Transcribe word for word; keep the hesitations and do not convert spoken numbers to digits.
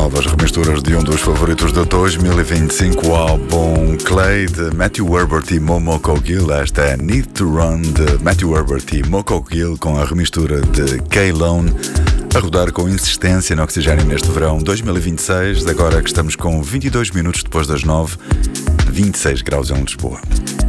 novas remisturas de um dos favoritos de dois mil e vinte e cinco, o álbum Clay de Matthew Herbert e Momoko Gill. Esta é Need to Run de Matthew Herbert e Momoko Gill, com a remistura de K-Lone, a rodar com insistência no Oxigênio neste verão dois mil e vinte e seis, agora que estamos com vinte e dois minutos depois das nove, vinte e seis graus em Lisboa.